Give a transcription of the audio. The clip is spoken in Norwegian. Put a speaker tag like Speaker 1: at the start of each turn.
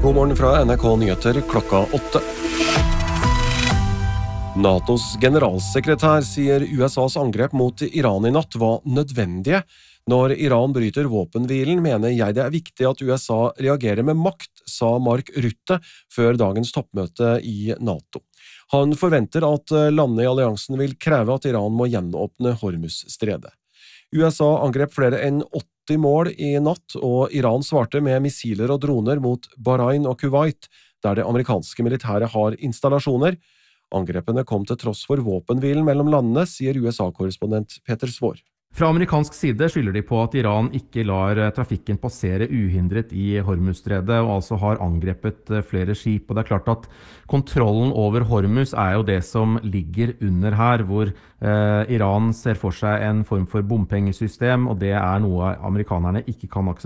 Speaker 1: God morgen fra NRK Nyheter klokka 8. NATOs generalsekretær sier USAs angrep mot Iran i natt var nødvendige. Når Iran bryter våpenhvilen, mener jeg det er viktig at USA reagerer med makt, sa Mark Rutte før dagens toppmøte i NATO. Han forventer at landene i alliansen vil kreve at Iran må gjenåpne Hormuz-stredet. USA angrep flere enn 80 mål i natt, og Iran svarte med missiler og droner mot Bahrain og Kuwait, der det amerikanske militæret har installasjoner. Angrepene kom til tross for våpenhvilen mellom landene, sier USA-korrespondent Peter Svår.
Speaker 2: Fra amerikansk side skylder de på at Iran ikke lar trafikken passere uhindret i Hormuz-stredet, og altså har angrepet flere skip. Og det er klart at kontrollen over Hormuz er jo det som ligger under her, hvor Iran ser for seg en form for bompengesystem, og det er noe amerikanerne ikke kan akseptere.